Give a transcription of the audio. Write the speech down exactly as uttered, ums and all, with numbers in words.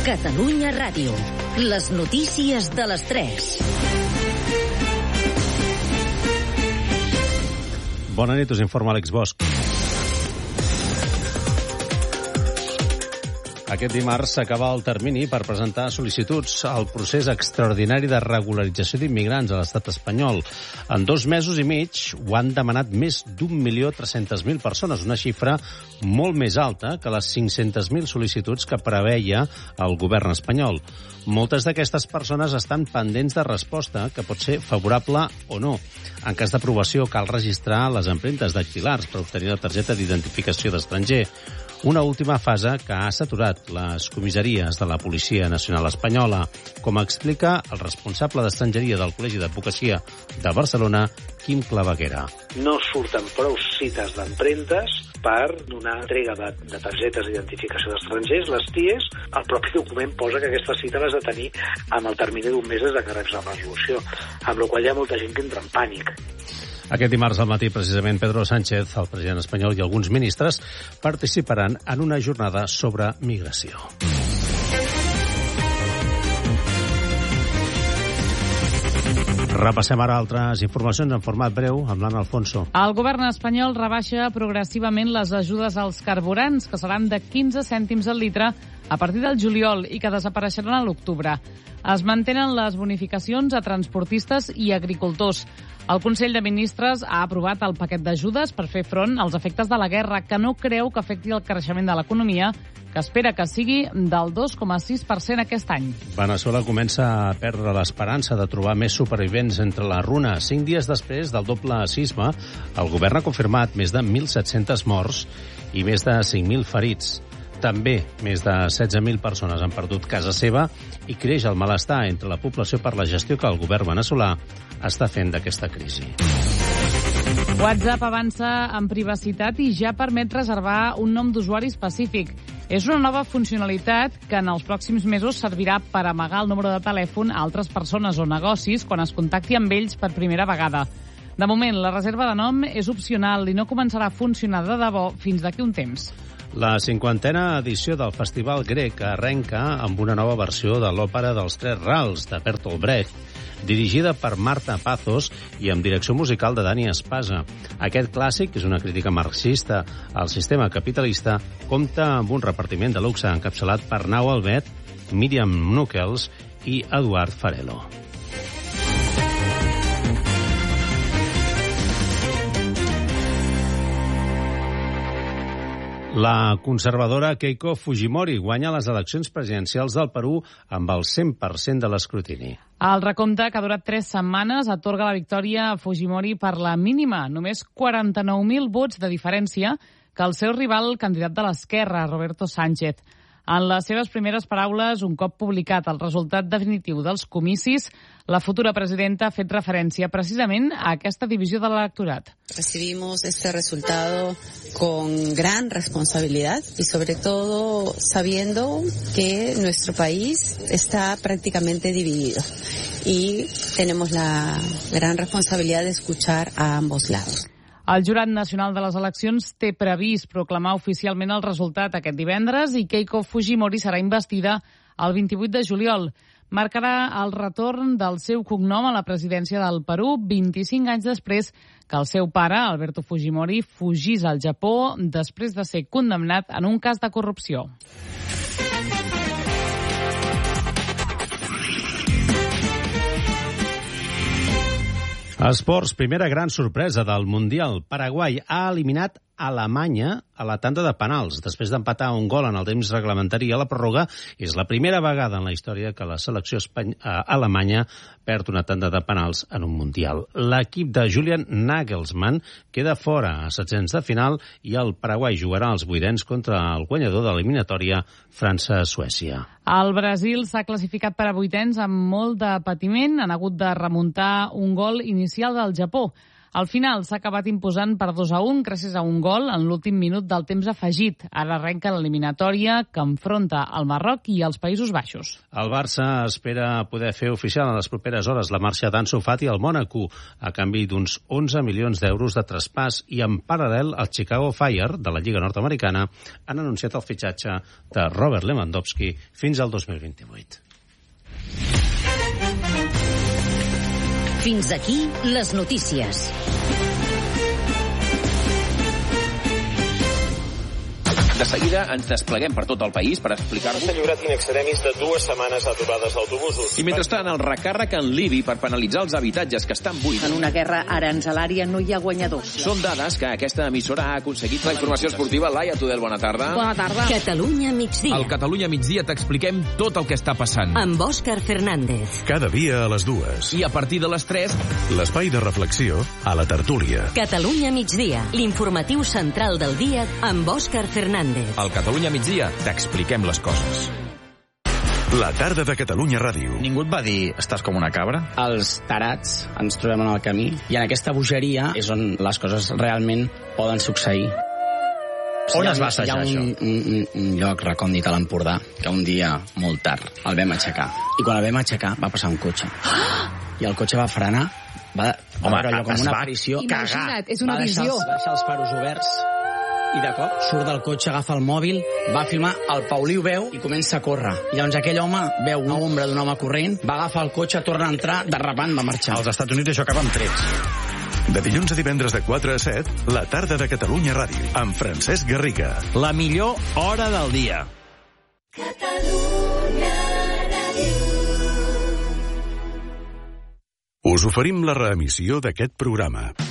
Catalunya Ràdio. Les notícies de les tres. Bona nit, us informa Àlex Bosch. Aquest dimarts s'acaba el termini per presentar sol·licituds al procés extraordinari de regularització d'immigrants a l'estat espanyol. En dos mesos i mig ho han demanat més d'un milió tres-centes mil persones, una xifra molt més alta que les cinc-centes mil sol·licituds que preveia el govern espanyol. Moltes d'aquestes persones estan pendents de resposta, que pot ser favorable o no. En cas d'aprovació cal registrar les empremtes dactilars per obtenir la targeta d'identificació d'estranger. Una última fase que ha saturat les comissaries de la Policia Nacional Espanyola, com explica el responsable d'estrangeria del Col·legi d'Advocacia de Barcelona, Quim Claveguera. No surten prou cites d'empremtes per donar entrega de, de targetes d'identificació d'estrangers, les T I Es. El propi document posa que aquesta cita l'has de tenir amb el termini d'un mes des de que reps la resolució, amb la qual hi ha molta gent que entra en pànic. Aquest dimarts al matí, precisament, Pedro Sánchez, el president espanyol, i alguns ministres participaran en una jornada sobre migració. Repassem ara altres informacions en format breu amb l'Anna Alfonso. El govern espanyol rebaixa progressivament les ajudes als carburants, que seran de quinze cèntims al litre a partir del juliol i que desapareixeran a l'octubre. Es mantenen les bonificacions a transportistes i agricultors. El Consell de Ministres ha aprovat el paquet d'ajudes per fer front als efectes de la guerra, que no creu que afecti el creixement de l'economia, que espera que sigui del dos coma sis per cent aquest any. Veneçuela comença a perdre l'esperança de trobar més supervivents entre la runa. Cinc dies després del doble sisme, el govern ha confirmat més de mil set-cents morts i més de cinc mil ferits. També més de setze mil persones han perdut casa seva i creix el malestar entre la població per la gestió que el govern veneçolà està fent d'aquesta crisi. WhatsApp avança en privacitat i ja permet reservar un nom d'usuari específic. És una nova funcionalitat que en els pròxims mesos servirà per amagar el número de telèfon a altres persones o negocis quan es contacti amb ells per primera vegada. De moment, la reserva de nom és opcional i no començarà a funcionar de debò fins d'aquí un temps. La cinquantena edició del Festival Grec arrenca amb una nova versió de l'òpera dels Tres Rals, de Bertolt Brecht, dirigida per Marta Pazos i amb direcció musical de Dani Espasa. Aquest clàssic, que és una crítica marxista al sistema capitalista, compta amb un repartiment de luxe encapçalat per Nau Albet, Míriam Núquels i Eduard Farelo. La conservadora Keiko Fujimori guanya les eleccions presidencials del Perú amb el cent per cent de l'escrutini. El recompte, que ha durat tres setmanes, atorga la victòria a Fujimori per la mínima, només quaranta-nou mil vots de diferència que el seu rival, candidat de l'esquerra, Roberto Sánchez. En les seves primeres paraules, un cop publicat el resultat definitiu dels comicis, la futura presidenta ha fet referència precisament a aquesta divisió de l'electorat. Recibimos este resultado con gran responsabilidad y sobre todo sabiendo que nuestro país está prácticamente dividido y tenemos la gran responsabilidad de escuchar a ambos lados. El Jurat Nacional de les Eleccions té previst proclamar oficialment el resultat aquest divendres i Keiko Fujimori serà investida el vint-i-vuit de juliol. Marcarà el retorn del seu cognom a la presidència del Perú vint-i-cinc anys després que el seu pare, Alberto Fujimori, fugís al Japó després de ser condemnat en un cas de corrupció. Esports, primera gran sorpresa del Mundial. Paraguai ha eliminat Alemanya a la tanda de penals. Després d'empatar un gol en el temps reglamentari a la pròrroga, és la primera vegada en la història que la selecció espany... alemanya perd una tanda de penals en un Mundial. L'equip de Julian Nagelsmann queda fora a setzents de final i el Paraguai jugarà als vuitens contra el guanyador de l'eliminatòria França-Suècia. El Brasil s'ha classificat per a vuitens amb molt de patiment. Han hagut de remuntar un gol inicial del Japó. Al final s'ha acabat imposant per dos a un gràcies a un gol en l'últim minut del temps afegit. Ara arrenca l'eliminatòria que enfronta el Marroc i els Països Baixos. El Barça espera poder fer oficial en les properes hores la marxa d'Ansu Fati al Mònaco a canvi d'uns onze milions d'euros de traspàs i en paral·lel el Chicago Fire de la Lliga Nord-Americana han anunciat el fitxatge de Robert Lewandowski fins al dos mil vint-i-vuit. Fins aquí les notícies. De seguida ens despleguem per tot el país per explicar-vos... S'ha lliurat in extremis de dues setmanes aturades d'autobusos. I mentrestant, el recàrrec en l'I B I per penalitzar els habitatges que estan buits. En una guerra aranzelària no hi ha guanyadors. Són dades que aquesta emissora ha aconseguit. La informació esportiva, Laia Tudel, bona tarda. Bona tarda. Catalunya migdia. Al Catalunya migdia t'expliquem tot el que està passant. Amb Òscar Fernández. Cada dia a les dues. I a partir de les tres... L'espai de reflexió a la tertúlia. Catalunya migdia, l'informatiu central del dia amb Òscar Fernández. Al Catalunya migdia t'expliquem les coses. La tarda de Catalunya Ràdio. Ningú et va dir, estàs com una cabra? Els tarats ens trobem en el camí i en aquesta bogeria és on les coses realment poden succeir. On es va assajar això? Hi ha un, un, un lloc recòndit a l'Empordà que un dia, molt tard, el vam aixecar. I quan el vam aixecar va passar un cotxe. I el cotxe va frenar, va, va Home, allò com es una va aparició. cagar. És una va deixar visió. els, va deixar els faros oberts i de cop surt del cotxe, agafa el mòbil, va filmar, el Pauliu veu i comença a córrer. I llavors aquell home veu una ombra d'un home corrent, va agafar el cotxe, torna a entrar, de repent va marxar. Als Estats Units això acaba amb trets. De dilluns a divendres de quatre a set, la tarda de Catalunya Ràdio, amb Francesc Garriga. La millor hora del dia. Catalunya Ràdio. Us oferim la reemissió d'aquest programa.